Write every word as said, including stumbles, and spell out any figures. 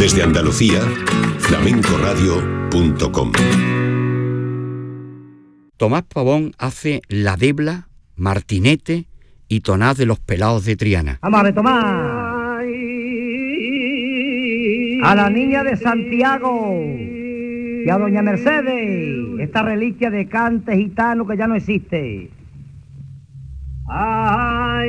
Desde Andalucía, flamencoradio punto com. Tomás Pavón hace La Debla, Martinete y Tonás de los Pelaos de Triana. Vamos a retomar. A la niña de Santiago y a doña Mercedes, esta reliquia de cante gitano que ya no existe. Ay,